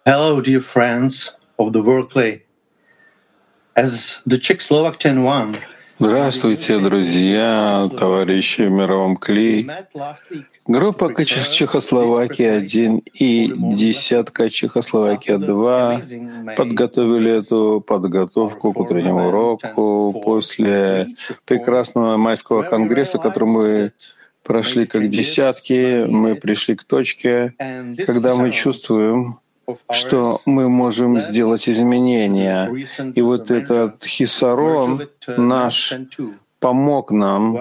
Hello, dear friends of the WordPlay. As the Czechoslovakian one, Здравствуйте, друзья, товарищи в мировом клей. Группа Чехословакия-1 и десятка Чехословакия-2 подготовили эту подготовку к утреннему уроку после прекрасного майского конгресса, который мы прошли как десятки. Мы пришли к точке, когда мы чувствуем, что мы можем сделать изменения. И вот этот хисарон наш помог нам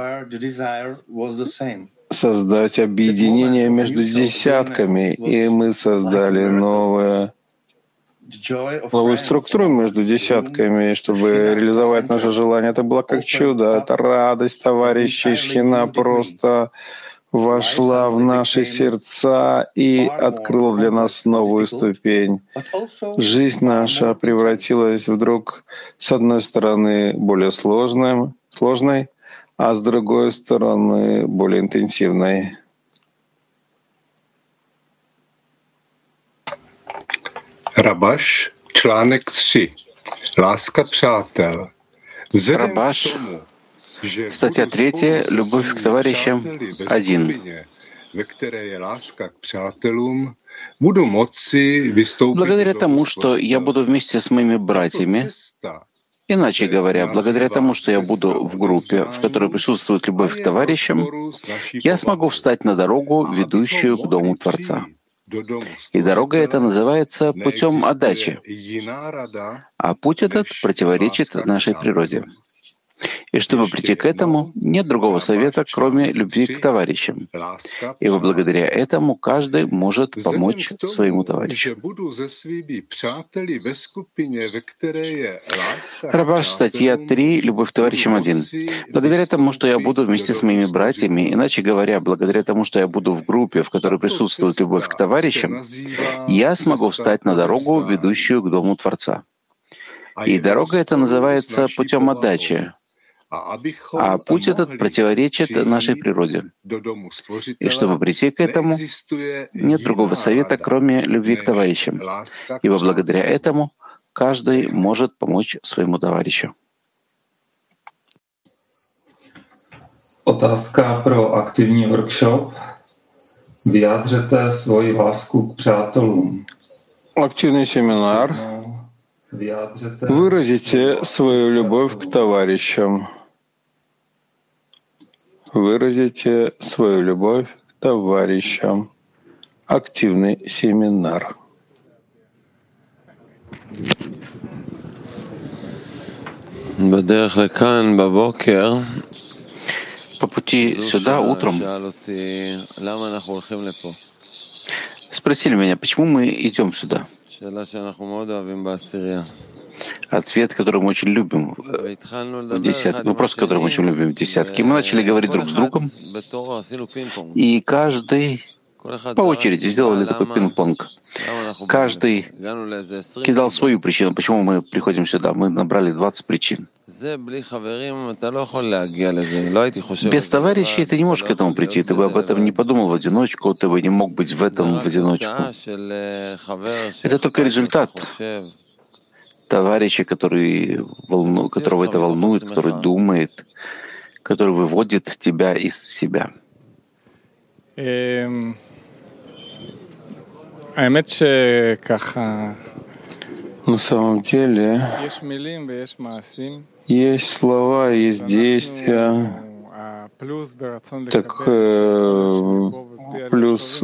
создать объединение между десятками, и мы создали новую структуру между десятками, чтобы реализовать наше желание. Это было как чудо, это радость товарищей. Шхина просто вошла в наши сердца и открыла для нас новую ступень. Жизнь наша превратилась вдруг, с одной стороны, более сложной, а с другой стороны, более интенсивной. Рабаш, článek 3. Láska přátel. Рабаш, статья 3. Любовь к товарищам 1. Благодаря тому, что я буду вместе с моими братьями, иначе говоря, благодаря тому, что я буду в группе, в которой присутствует любовь к товарищам, я смогу встать на дорогу, ведущую к Дому Творца. И дорога эта называется путем отдачи. А путь этот противоречит нашей природе. И чтобы прийти к этому, нет другого совета, кроме любви к товарищам. Ибо благодаря этому каждый может помочь своему товарищу. Рабаш, статья 3, «Любовь к товарищам 1». Благодаря тому, что я буду вместе с моими братьями, иначе говоря, благодаря тому, что я буду в группе, в которой присутствует любовь к товарищам, я смогу встать на дорогу, ведущую к Дому Творца. И дорога эта называется путем отдачи. А путь этот противоречит нашей природе. И чтобы прийти к этому, нет другого совета, кроме любви к товарищам. Ибо благодаря этому каждый может помочь своему товарищу. Otázka pro aktivní workshop. Vyjádřete svoji lásku k přátelům. Активный семинар. Выразите свою любовь к товарищам. Выразите свою любовь к товарищам. Активный семинар. По пути сюда утром спросили меня, почему мы идем сюда. Ответ, который мы очень любим в десятке, вопрос, который мы очень любим в десятке. Мы начали говорить друг с другом, и каждый по очереди сделали такой пинг-понг. Каждый кидал свою причину, почему мы приходим сюда. Мы набрали 20 причин. Без товарищей ты не можешь к этому прийти. Ты бы об этом не подумал в одиночку, ты бы не мог быть в этом в одиночку. Это только результат товарища, которого это волнует, который думает, который выводит тебя из себя. На самом деле, есть слова, есть действия, так плюс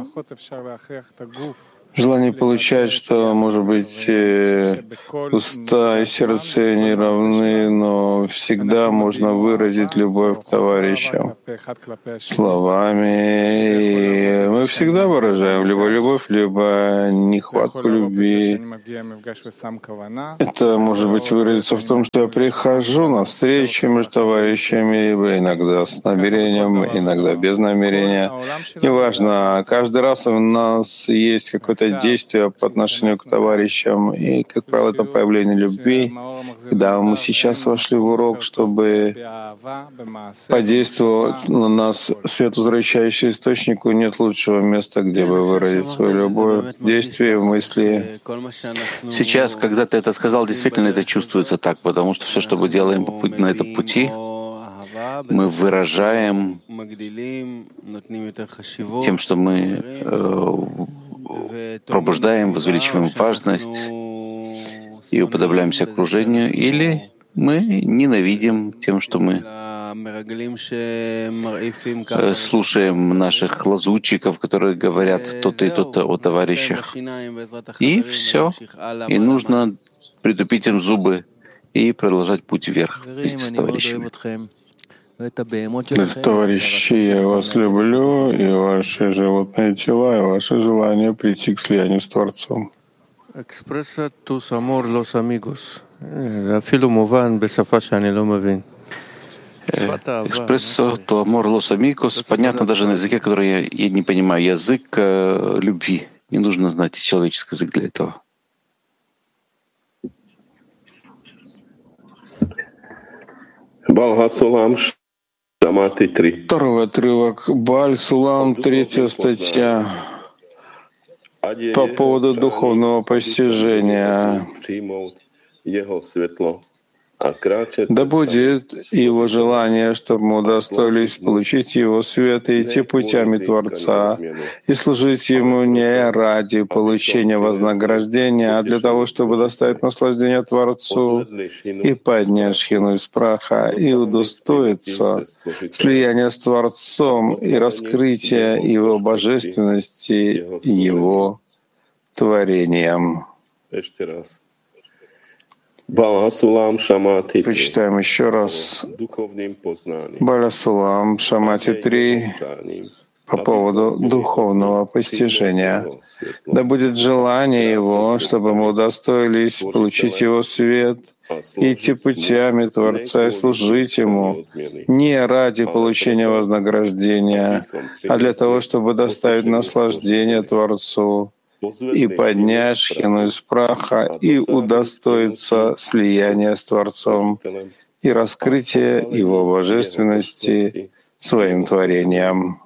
желание получать, что, может быть, уста и сердце не равны, но всегда можно выразить любовь к товарищам словами. И мы всегда выражаем либо любовь, либо нехватку любви. Это может быть выразиться в том, что я прихожу на встречу между товарищами, либо иногда с намерением, иногда без намерения. Неважно, каждый раз у нас есть какой-то какие-то действия по отношению к товарищам. И, как правило, это появление любви. Когда мы сейчас вошли в урок, чтобы подействовать на нас свет, возвращающий источнику, нет лучшего места, где бы выразить свою любовь в действии, в мысли. Сейчас, когда ты это сказал, действительно это чувствуется так, потому что все, что мы делаем на этом пути, мы выражаем тем, что мы пробуждаем, возвеличиваем важность и уподобляемся окружению, или мы ненавидим тем, что мы слушаем наших лазутчиков, которые говорят то-то и то-то о товарищах. И все. И нужно притупить им зубы и продолжать путь вверх вместе с товарищами. Товарищи, я вас люблю, и ваши животные тела, и ваше желание прийти к слиянию с Творцом. Экспрессо тус амор лос амигос. Афилу муван бесафа שאני לא מבין. Экспрессо то амор лос амикос. Понятно даже на языке, который я не понимаю. Язык любви. Не нужно знать человеческий язык для этого. Второй отрывок. Бааль Сулам, 3 статья. По поводу духовного постижения. Да будет его желание, чтобы мы удостоились получить его свет и идти путями Творца и служить ему не ради получения вознаграждения, а для того, чтобы доставить наслаждение Творцу и поднять шхину из праха и удостоиться слияния с Творцом и раскрытия его божественности его творением. Прочитаем еще раз. Бааль Сулам, Шамати 3, по поводу духовного постижения. Да будет желание его, чтобы мы удостоились получить его свет и идти путями Творца и служить ему не ради получения вознаграждения, а для того, чтобы доставить наслаждение Творцу и поднять шхину из праха и удостоиться слияния с Творцом и раскрытия его божественности своим творением.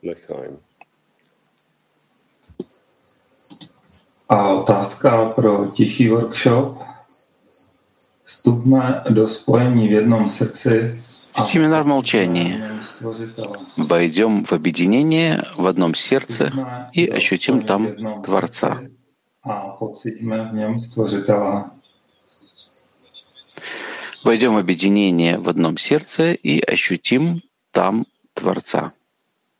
A otázka pro tichý workshop. Vstupme do spojení v jednom srdci. Семинар молчания. Войдем в объединение в одном сердце и ощутим там Творца. Войдем в объединение в одном сердце и ощутим там Творца.